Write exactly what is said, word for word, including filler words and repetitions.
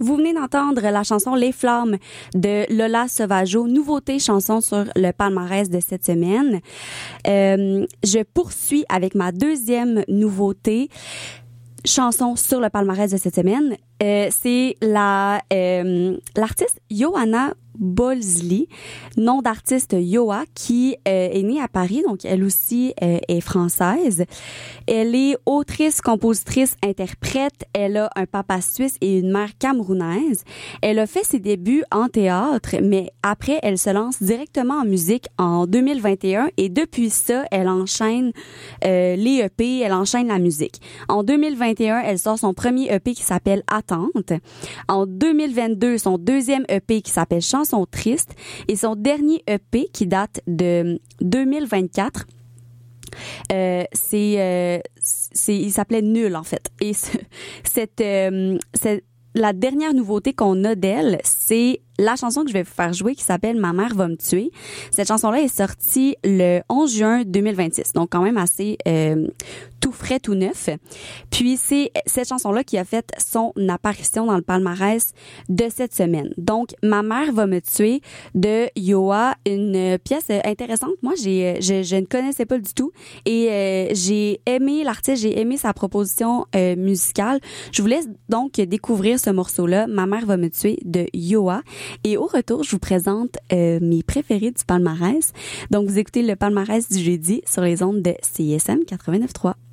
Vous venez d'entendre la chanson Les Flammes de Lola Sauvageau, nouveauté chanson sur le palmarès de cette semaine. Euh, je poursuis avec ma deuxième nouveauté, chanson sur le palmarès de cette semaine. Euh, c'est la euh, l'artiste Johanna Bolzli, nom d'artiste Yoa, qui euh, est née à Paris, donc elle aussi euh, est française. Elle est autrice, compositrice, interprète. Elle a un papa suisse et une mère camerounaise. Elle a fait ses débuts en théâtre, mais après, elle se lance directement en musique en deux mille vingt et un et depuis ça, elle enchaîne euh, les E P, elle enchaîne la musique. En deux mille vingt et un, elle sort son premier E P qui s'appelle Attente. En deux mille vingt-deux, son deuxième E P qui s'appelle Chanson triste et son dernier E P qui date de deux mille vingt-quatre. Euh, c'est, euh, c'est, il s'appelait Nul en fait. Et ce, cette, euh, cette, la dernière nouveauté qu'on a d'elle, c'est la chanson que je vais vous faire jouer qui s'appelle Ma mère va me tuer. Cette chanson-là est sortie le onze juin deux mille vingt-six, donc quand même assez euh, tout frais, tout neuf. Puis c'est cette chanson-là qui a fait son apparition dans le palmarès de cette semaine. Donc Ma mère va me tuer de Yoa, une pièce intéressante. Moi, j'ai je, je ne connaissais pas du tout et euh, j'ai aimé l'artiste, j'ai aimé sa proposition euh, musicale. Je vous laisse donc découvrir ce morceau-là, Ma mère va me tuer de Yoa. Et au retour, je vous présente euh, mes préférés du palmarès. Donc, vous écoutez le palmarès du jeudi sur les ondes de C I S M quatre-vingt-neuf point trois.